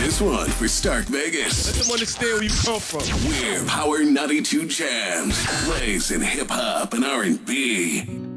this one for Stark Vegas. Let them understand where you come from. We're Power 92 Jams. Plays in hip hop and R&B.